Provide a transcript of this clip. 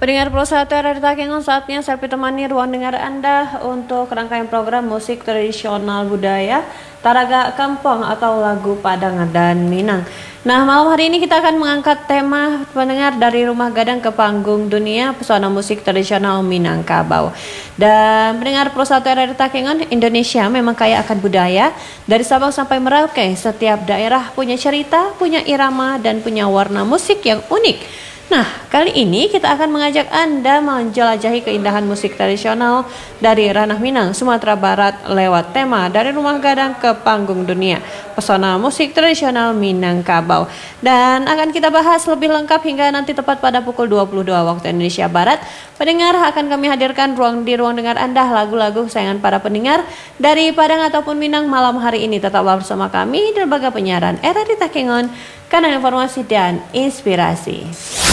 Pendengar Pro 1 RRI Takengon, saatnya saya temani ruang dengar Anda untuk rangkaian program musik tradisional budaya Taraga Kampung atau lagu Padang dan Minang. Nah, malam hari ini kita akan mengangkat tema pendengar dari rumah gadang ke panggung dunia pesona musik tradisional Minangkabau. Dan pendengar Pro 1 RRI Takengon, Indonesia memang kaya akan budaya. Dari Sabang sampai Merauke, setiap daerah punya cerita, punya irama, dan punya warna musik yang unik. Nah, kali ini kita akan mengajak Anda menjelajahi keindahan musik tradisional dari ranah Minang, Sumatera Barat lewat tema dari rumah gadang ke panggung dunia, pesona musik tradisional Minangkabau. Dan akan kita bahas lebih lengkap hingga nanti tepat pada pukul 22 waktu Indonesia Barat. Pendengar, akan kami hadirkan di ruang dengar Anda lagu-lagu kesayangan para pendengar dari Padang ataupun Minang malam hari ini. Tetaplah bersama kami di lembaga penyiaran RRI Takengon, kanal informasi dan inspirasi.